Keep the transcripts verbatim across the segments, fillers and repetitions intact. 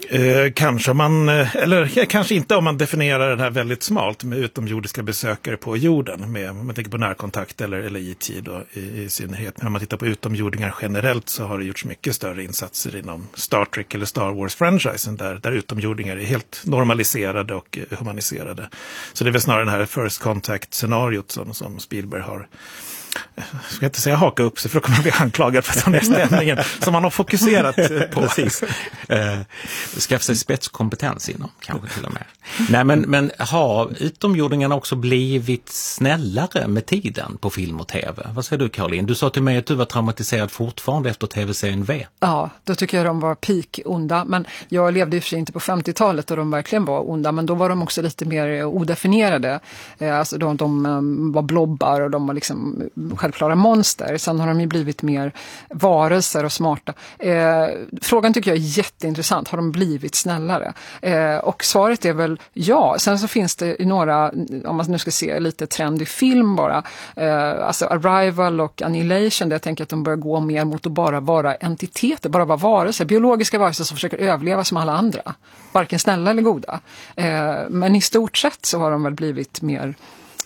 Eh, kanske man, eller kanske inte om man definierar det här väldigt smalt med utomjordiska besökare på jorden, med, om man tänker på närkontakt eller, eller I T då, i, i synnerhet. Men om man tittar på utomjordingar generellt så har det gjorts mycket större insatser inom Star Trek eller Star Wars-franchisen där, där utomjordingar är helt normaliserade och humaniserade. Så det är väl snarare den här First Contact-scenariot som, som Spielberg har. Jag ska inte säga haka upp sig för då kommer man bli anklagad för den här stämningen som man har fokuserat på. Precis. Eh, skaffa sig spetskompetens inom, kanske till och med. Nej, men, men har utomjordingarna också blivit snällare med tiden på film och tv? Vad säger du, Caroline? Du sa till mig att du var traumatiserad fortfarande efter tv-serien V. Ja, då tycker jag de var peak onda. Men jag levde i och för sig inte på femtiotalet och de verkligen var onda. Men då var de också lite mer odefinierade. Eh, alltså de, de um, var blobbar och de var liksom självklara monster. Sen har de ju blivit mer varelser och smarta. Eh, frågan tycker jag är jätteintressant. Har de blivit snällare? Eh, och svaret är väl ja. Sen så finns det i några, om man nu ska se lite trend i film bara. Eh, alltså Arrival och Annihilation, där jag tänker att de börjar gå mer mot att bara vara entiteter, bara vara varelser. Biologiska varelser som försöker överleva som alla andra. Varken snälla eller goda. Eh, men i stort sett så har de väl blivit mer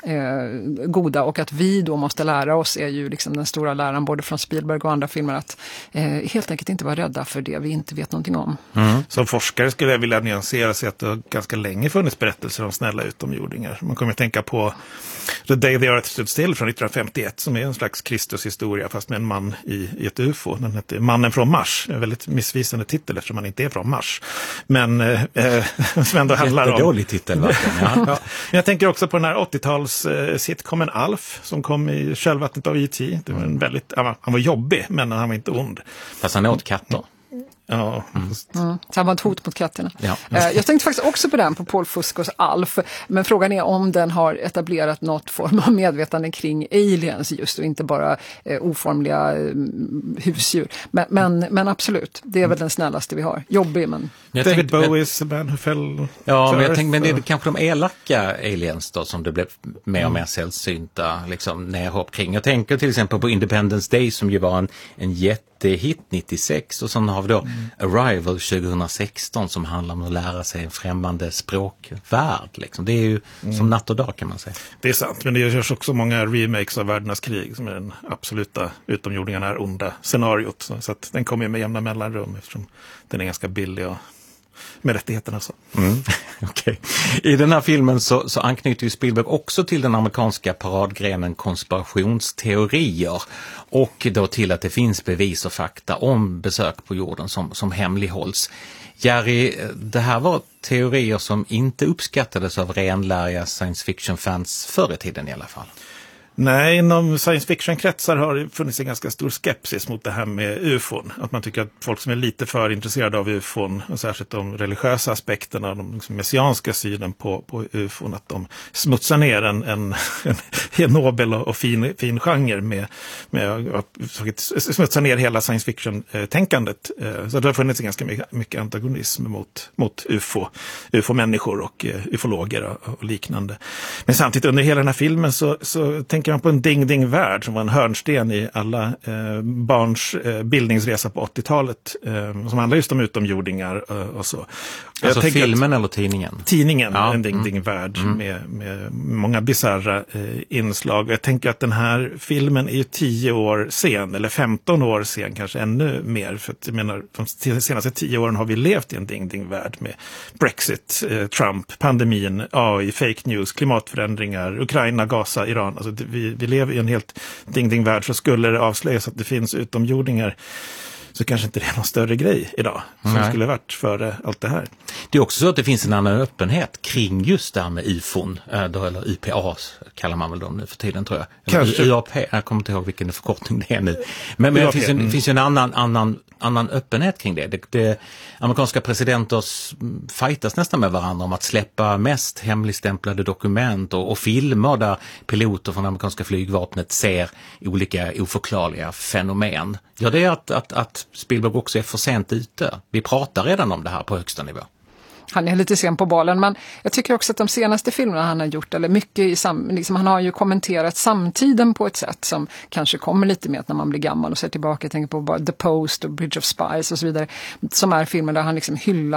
Eh, goda, och att vi då måste lära oss är ju liksom den stora läran både från Spielberg och andra filmer att eh, helt enkelt inte vara rädda för det vi inte vet någonting om. Mm. Som forskare skulle jag vilja nyansera sig att det har ganska länge funnits berättelser om snälla utomjordingar. Man kommer att tänka på The Day the Earth Stood Still från nittonhundrafemtioett som är en slags Kristushistoria fast med en man i, i ett U F O. Den heter Mannen från Mars. En väldigt missvisande titel eftersom man inte är från Mars. Men eh, som ändå handlar om... Jättedålig titel, verkligen. Ja. Ja. Men jag tänker också på den här åttio-tals eh, sitcomen Alf som kom i kölvattnet av I T. Det var en väldigt, han var, han var jobbig men han var inte ond. Fast han åt katter. Ja. Mm. Mm. Så han var ett hot mot katterna. Ja. Jag tänkte faktiskt också på den, på Paul Fuscos Alf. Men frågan är om den har etablerat något form av medvetande kring aliens just och inte bara eh, oformliga eh, husdjur. Men, men, men absolut, det är väl den snällaste vi har. Jobbig, men... David Bowies Man Who Fell. Ja, men jag tänkte, men det är kanske de elaka aliens då som det blev mer och mer sällsynta liksom, nerhopp kring. Jag tänker till exempel på Independence Day som ju var en, en jättehit nittiosex och sen har vi då mm. Arrival tjugohundrasexton som handlar om att lära sig en främmande språkvärld. Liksom. Det är ju mm. som natt och dag kan man säga. Det är sant, men det görs också många remakes av Världarnas krig som är den absoluta utomjordingarna är onda scenariot. Så, så att den kommer ju med jämna mellanrum eftersom den är ganska billig och med rättigheterna så. Mm. Okay. I den här filmen så, så anknyter ju Spielberg också till den amerikanska paradgrenen konspirationsteorier och då till att det finns bevis och fakta om besök på jorden som, som hemlighålls. Jerry, det här var teorier som inte uppskattades av renläriga science fiction-fans förr i tiden i alla fall. Nej, inom science fiction-kretsar har det funnits en ganska stor skepsis mot det här med U F O. Att man tycker att folk som är lite för intresserade av U F O, och särskilt de religiösa aspekterna, de liksom messianska synen på, på U F O, att de smutsar ner en, en, en nobel och, och fin, fin genre med, med att smutsa ner hela science fiction-tänkandet. Så det har funnits ganska mycket antagonism mot, mot U F O, U F O-människor och ufologer och, och liknande. Men samtidigt under hela den här filmen så, så tänker man på en ding-ding-värld som var en hörnsten i alla eh, barns eh, bildningsresa på åttiotalet eh, som handlar just om utomjordingar eh, och så. Alltså filmen eller tidningen? Tidningen, ja. en ding-ding-värld mm. med, med många bizarra eh, inslag. Jag tänker att den här filmen är ju tio år sen, eller femton år sen kanske ännu mer. För att jag menar, de senaste tio åren har vi levt i en ding-ding-värld med Brexit, eh, Trump, pandemin, A I, fake news, klimatförändringar, Ukraina, Gaza, Iran. Alltså vi, vi lever i en helt ding-ding-värld, så skulle det avslöjas att det finns utomjordingar så kanske inte det är någon större grej idag som Nej. skulle varit före allt det här. Det är också så att det finns en annan öppenhet kring just det här med U F O, eller I P A kallar man väl dem nu för tiden tror jag. Kanske. U A P, jag kommer inte ihåg vilken förkortning det är nu. Men, men det finns, en, mm. finns ju en annan, annan, annan öppenhet kring det. Det, det. Amerikanska presidenter fightas nästan med varandra om att släppa mest hemligstämplade dokument och, och filmer där piloter från amerikanska flygvapnet ser olika oförklarliga fenomen. Ja, det är att, att, att Spielberg också är för sent ute. Vi pratar redan om det här på högsta nivå. Han är lite sen på bollen, men jag tycker också att de senaste filmerna han har gjort, eller mycket i sam, liksom, han har ju kommenterat samtiden på ett sätt som kanske kommer lite med att när man blir gammal och ser tillbaka, tänker på bara The Post och Bridge of Spies och så vidare, som är filmer där han liksom hyllar